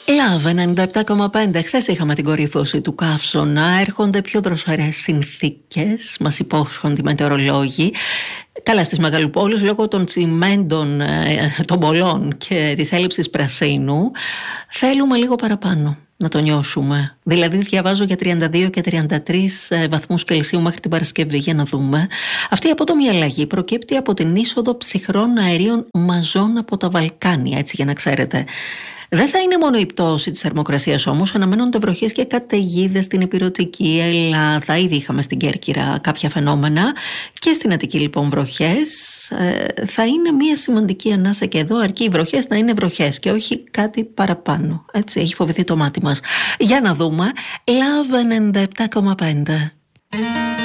Love 97,5. Χθες είχαμε την κορύφωση του καύσωνα. Έρχονται πιο δροσερές συνθήκες, μας υπόσχονται οι μετεωρολόγοι. Καλά, στις μεγαλοπόλεις λόγω των τσιμέντων, των πολλών και της έλλειψης πρασίνου θέλουμε λίγο παραπάνω να το νιώσουμε. Δηλαδή διαβάζω για 32 και 33 βαθμούς Κελσίου μέχρι την Παρασκευή, για να δούμε. Αυτή η απότομη αλλαγή προκύπτει από την είσοδο ψυχρών αερίων μαζών από τα Βαλκάνια, έτσι για να ξέρετε. Δεν θα είναι μόνο η πτώση της θερμοκρασίας όμως, αναμένονται βροχές και καταιγίδες στην ηπειρωτική Ελλάδα. Ήδη είχαμε στην Κέρκυρα κάποια φαινόμενα και στην Αττική λοιπόν βροχές. Θα είναι μια σημαντική ανάσα και εδώ, αρκεί οι βροχές να είναι βροχές και όχι κάτι παραπάνω. Έτσι, έχει φοβηθεί το μάτι μας. Για να δούμε. Love 97,5.